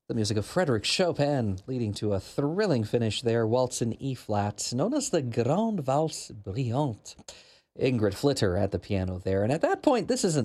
The music of Frederick Chopin, leading to a thrilling finish there, waltz in E-flat, known as the Grande Valse Brillante. Ingrid Flitter at the piano there, and at that point, this isn't